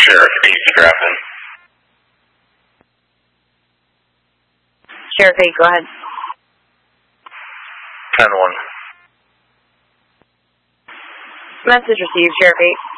Sheriff 8, Grafton. Sheriff 8, go ahead. 10-1. Message received, Sheriff 8.